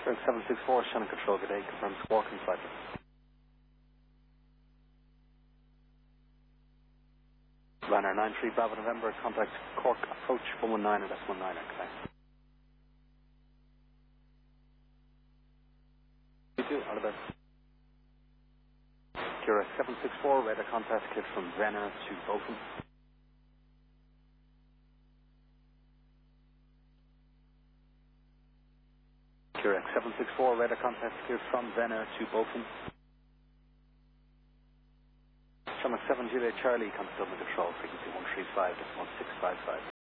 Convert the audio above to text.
Zurich 764, Shannon Control, good day, confirm squawk inside. Runner 93 Bravo November, contact Cork approach 119 and S19, okay. You too, all the best. Zurich 764, radar contact kit from Vienna to Bochum. Zurich 764, radar contact kit from Vienna to Bochum. Shamrock 7 Juliet Charlie, contact Dublin Control, frequency 135.1655.